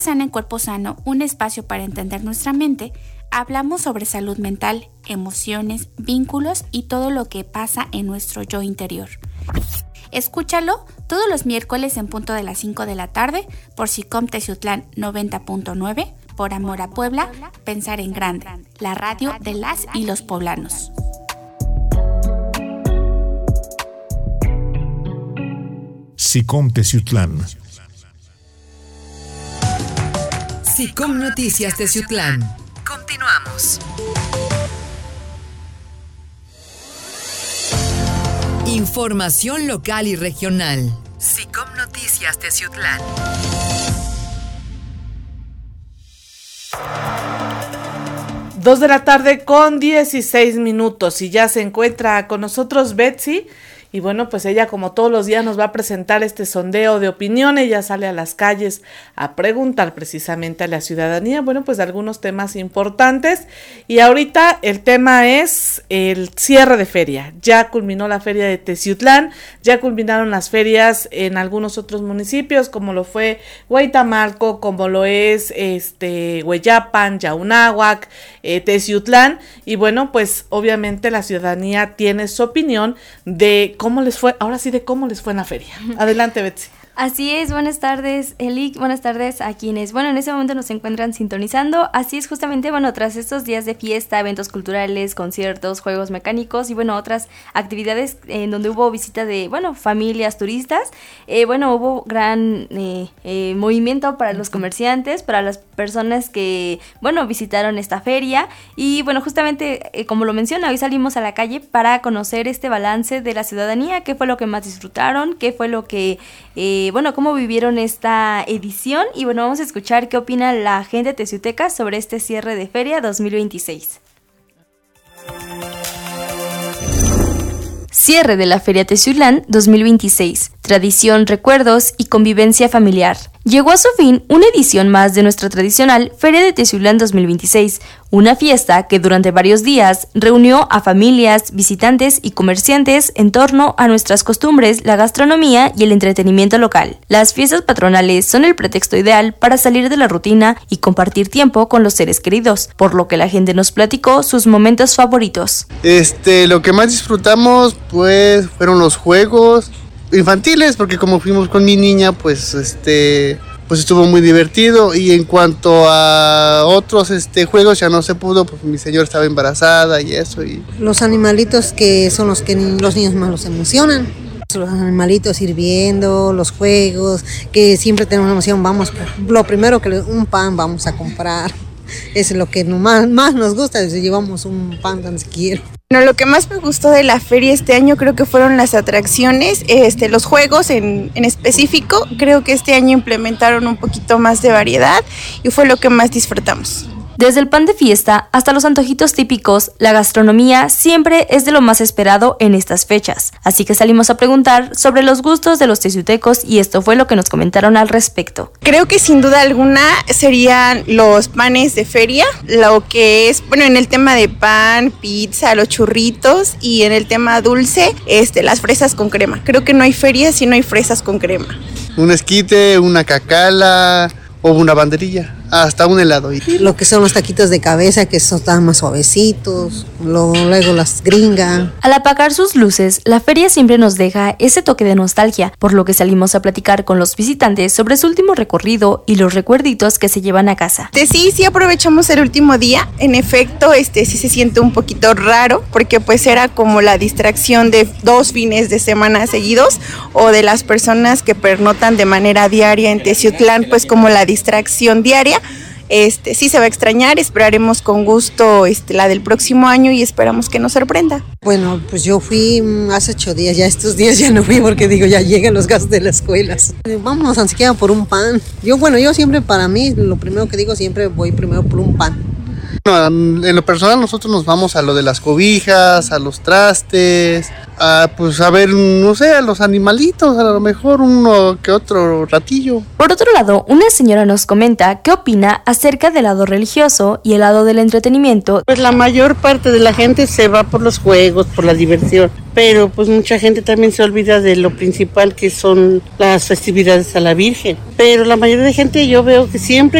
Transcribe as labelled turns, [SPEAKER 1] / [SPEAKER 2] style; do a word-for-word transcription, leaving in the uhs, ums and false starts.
[SPEAKER 1] Sana en Cuerpo Sano, un espacio para entender nuestra mente, hablamos sobre salud mental, emociones, vínculos y todo lo que pasa en nuestro yo interior. Escúchalo todos los miércoles en punto de las cinco de la tarde por SICOM Teciutlán noventa punto nueve, por Amor a Puebla, Pensar en Grande, la radio de las y los poblanos.
[SPEAKER 2] SICOM Teciutlán.
[SPEAKER 3] SICOM Noticias Teciutlán. Continuamos. Información local y regional. SICOM Noticias Teciutlán.
[SPEAKER 4] Dos de la tarde con dieciséis minutos y ya se encuentra con nosotros Betsy. Y bueno, pues ella como todos los días nos va a presentar este sondeo de opinión. Ella sale a las calles a preguntar precisamente a la ciudadanía, bueno, pues de algunos temas importantes. Y ahorita el tema es el cierre de feria. Ya culminó la feria de Teciutlán, ya culminaron las ferias en algunos otros municipios, como lo fue Huaytamalco, como lo es este Hueyapan, Yaunáhuac, eh, Teciutlán. Y bueno, pues obviamente la ciudadanía tiene su opinión de cómo les fue, ahora sí de cómo les fue en la feria. Adelante, Betsy.
[SPEAKER 5] Así es, buenas tardes, Eli, buenas tardes a quienes, bueno, en ese momento nos encuentran sintonizando. Así es, justamente, bueno, tras estos días de fiesta, eventos culturales, conciertos, juegos mecánicos y, bueno, otras actividades en donde hubo visita de, bueno, familias, turistas, eh, bueno, hubo gran eh, eh, movimiento para los comerciantes, para las personas que, bueno, visitaron esta feria y, bueno, justamente, eh, como lo menciona, hoy salimos a la calle para conocer este balance de la ciudadanía, qué fue lo que más disfrutaron, qué fue lo que... Eh, bueno, cómo vivieron esta edición y bueno, vamos a escuchar qué opina la gente teciuteca sobre este cierre de feria dos mil veintiséis. Cierre de la Feria Teciutlán dos mil veintiséis. Tradición, recuerdos y convivencia familiar. Llegó a su fin una edición más de nuestra tradicional Feria de Teciutlán dos mil veintiséis, una fiesta que durante varios días reunió a familias, visitantes y comerciantes en torno a nuestras costumbres, la gastronomía y el entretenimiento local. Las fiestas patronales son el pretexto ideal para salir de la rutina y compartir tiempo con los seres queridos, por lo que la gente nos platicó sus momentos favoritos.
[SPEAKER 6] Este, lo que más disfrutamos pues fueron los juegos infantiles, porque como fuimos con mi niña, pues este pues estuvo muy divertido. Y en cuanto a otros este juegos ya no se pudo, pues mi señora estaba embarazada y eso. Y
[SPEAKER 7] los animalitos que son los que los niños más los emocionan. Los animalitos hirviendo, los juegos, que siempre tenemos emoción, vamos, lo primero que un pan vamos a comprar. Es lo que más, más nos gusta, si llevamos un pan tan siquiera.
[SPEAKER 8] Bueno, lo que más me gustó de la feria este año creo que fueron las atracciones, este, los juegos en, en específico. Creo que este año implementaron un poquito más de variedad y fue lo que más disfrutamos.
[SPEAKER 5] Desde el pan de fiesta hasta los antojitos típicos, la gastronomía siempre es de lo más esperado en estas fechas. Así que salimos a preguntar sobre los gustos de los teciutecos y esto fue lo que nos comentaron al respecto.
[SPEAKER 8] Creo que sin duda alguna serían los panes de feria, lo que es, bueno, en el tema de pan, pizza, los churritos y en el tema dulce, este, las fresas con crema. Creo que no hay feria si no hay fresas con crema.
[SPEAKER 6] Un esquite, una cacala o una banderilla, hasta un helado.
[SPEAKER 7] Lo que son los taquitos de cabeza, que son tan más suavecitos, lo, luego las gringas.
[SPEAKER 5] Al apagar sus luces, la feria siempre nos deja ese toque de nostalgia, por lo que salimos a platicar con los visitantes sobre su último recorrido y los recuerditos que se llevan a casa.
[SPEAKER 8] Este, sí, sí aprovechamos el último día, en efecto, este sí se siente un poquito raro, porque pues era como la distracción de dos fines de semana seguidos, o de las personas que pernotan de manera diaria en Teciutlán, pues como la distracción diaria. Este, sí se va a extrañar, esperaremos con gusto este, la del próximo año y esperamos que nos sorprenda.
[SPEAKER 7] Bueno, pues yo fui hace ocho días, ya estos días ya no fui porque digo, ya llegan los gastos de las escuelas. Vámonos a por un pan. Yo, bueno, yo siempre para mí, lo primero que digo, siempre voy primero por un pan.
[SPEAKER 6] Bueno, en lo personal nosotros nos vamos a lo de las cobijas, a los trastes, a, pues a ver, no sé, a los animalitos, a lo mejor uno que otro ratillo.
[SPEAKER 5] Por otro lado, una señora nos comenta qué opina acerca del lado religioso y el lado del entretenimiento.
[SPEAKER 9] Pues la mayor parte de la gente se va por los juegos, por la diversión, pero pues mucha gente también se olvida de lo principal que son las festividades a la Virgen. Pero la mayoría de gente yo veo que siempre